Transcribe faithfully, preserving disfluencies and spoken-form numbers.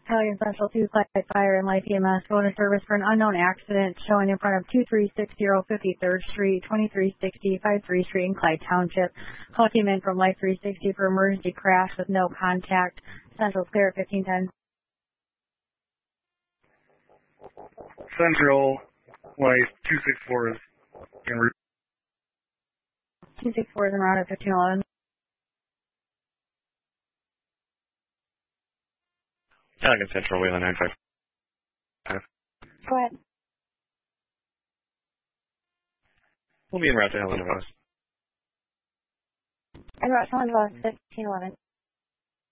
Italian Central two, Flight Fire and Life E M S, going to service for an unknown accident showing in front of two three six zero fifty-third Street, twenty-three sixty fifty-third Street in Clyde Township. Call came in from Life three sixty for emergency crash with no contact. Central clear at fifteen ten. Central, Life two sixty-four is en route. two sixty-four is en route at fifteen eleven. Pelican Central, Wayland nine five. Go ahead. We'll be en route to Helen, Nevada. En route to Helen, fifteen eleven.